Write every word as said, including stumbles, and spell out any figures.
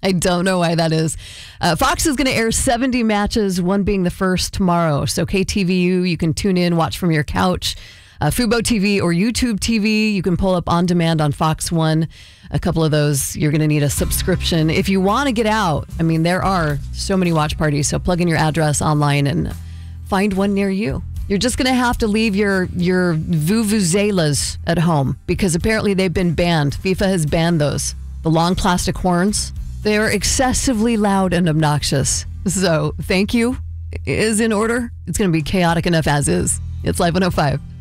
I don't know why that is. Uh, Fox is going to air seventy matches, one being the first tomorrow. So K T V U, you can tune in, watch from your couch. Uh, Fubo T V or YouTube T V, you can pull up on demand on Fox One. A couple of those, you're going to need a subscription. If you want to get out, I mean, there are so many watch parties. So plug in your address online and find one near you. You're just going to have to leave your, your vuvuzelas at home because apparently they've been banned. FIFA has banned those. The long plastic horns. They're excessively loud and obnoxious. So thank you is in order. It's going to be chaotic enough as is. It's Live one oh five.